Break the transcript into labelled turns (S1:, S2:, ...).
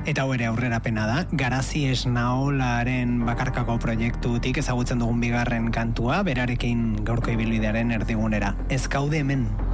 S1: Eta hau ere aurrerapena da, Garazi Esnaolaren bakarkako proiektutik ezagutzen dugun bigarren kantua, berarekin gaurko ibilbidearen erdigunera. Ez gaude hemen.